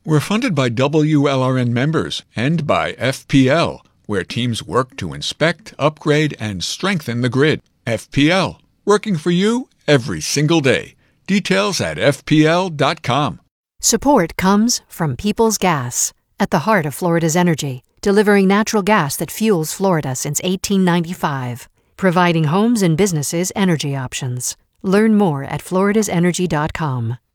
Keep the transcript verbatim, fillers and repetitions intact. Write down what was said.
We're funded by W L R N members and by F P L, where teams work to inspect, upgrade, and strengthen the grid. F P L, working for you every single day. Details at F P L dot com. Support comes from Peoples Gas, at the heart of Florida's energy, delivering natural gas that fuels Florida since eighteen ninety-five, providing homes and businesses energy options. Learn more at floridas energy dot com.